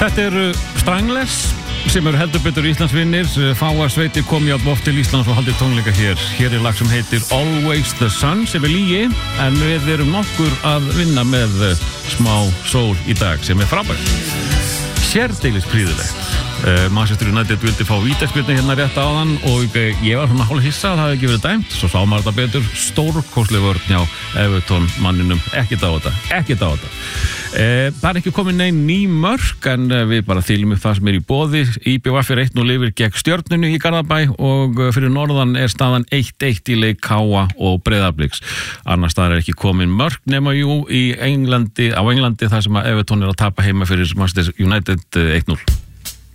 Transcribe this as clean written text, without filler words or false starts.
Þetta eru Stranglers sem eru heldur betur Íslandsvinnir. Fáar sveitir komi á oft til Íslands og haldið tónleika hér. Hér er lag sem heitir Always the Sun sem er lygi, en við erum nokkur að vinna með smá sól í dag sem er frábært. Sérdeilis prýðilegt. Manchester United vildi fá vítaspyrnu hérna rétt áðan og ég var svona hálf hissa að það hefði ekki verið dæmt, svo sá maður þetta betur. Stórkostleg vörn hjá Everton manninum, ekkert á þetta. Það er ekki komin nein ný mörk, en við bara þýlum upp það sem er í boði. IBVF er 1-0 yfir gegn Stjörnunni í Garðabæ og fyrir norðan er staðan 1-1 í leik KA og Breiðabliks. Annars staðar er ekki komin mörk nema jú á Englandi þar sem að Everton er að tapa heima fyrir Manchester United 1-0.